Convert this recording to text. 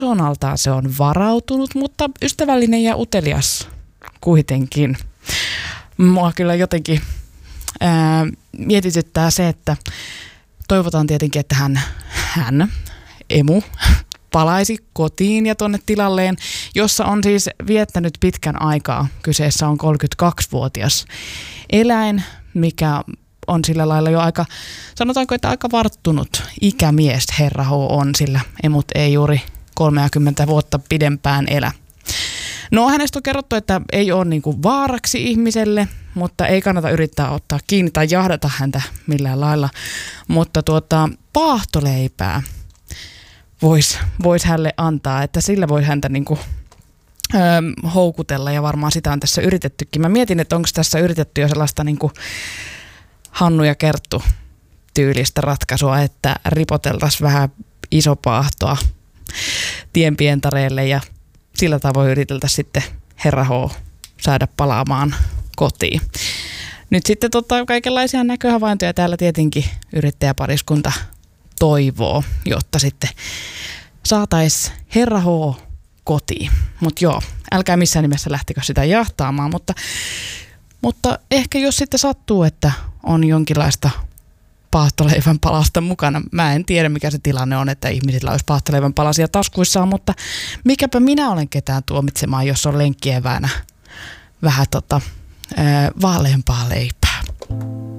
persoonaltaan se on varautunut, mutta ystävällinen ja utelias kuitenkin. Mua kyllä jotenkin mietityttää se, että toivotaan tietenkin, että emu, palaisi kotiin ja tuonne tilalleen, jossa on siis viettänyt pitkän aikaa. Kyseessä on 32-vuotias eläin, mikä on sillä lailla jo aika, sanotaanko, että aika varttunut ikämies herra H on, sillä emut ei juuri 30 vuotta pidempään elä. No hänestä on kerrottu, että ei ole niinku vaaraksi ihmiselle, mutta ei kannata yrittää ottaa kiinni tai jahdata häntä millään lailla. Mutta paahtoleipää vois hänelle antaa, että sillä voi häntä niinku, houkutella ja varmaan sitä on tässä yritettykin. Mä mietin, että onko tässä yritetty jo sellaista niinku Hannu ja Kerttu tyylistä ratkaisua, että ripoteltaisiin vähän isopaahtoa tienpientareelle ja sillä tavoin yriteltäisiin sitten herra H saada palaamaan kotiin. Nyt sitten kaikenlaisia näköhavaintoja täällä tietenkin yrittäjäpariskunta toivoo, jotta sitten saataisiin herra H kotiin. Mutta joo, älkää missään nimessä lähtikö sitä jahtaamaan, mutta ehkä jos sitten sattuu, että on jonkinlaista paahtoleivän palasta mukana. Mä en tiedä, mikä se tilanne on, että ihmisillä olisi paahtoleivän palasia taskuissaan, mutta mikäpä minä olen ketään tuomitsemaan, jos on lenkkieväänä vähän vaaleampaa leipää.